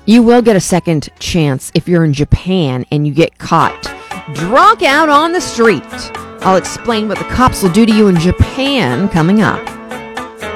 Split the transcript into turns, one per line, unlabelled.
You will get a second chance if you're in Japan and you get caught drunk out on the street. I'll explain what the cops will do to you in Japan coming up.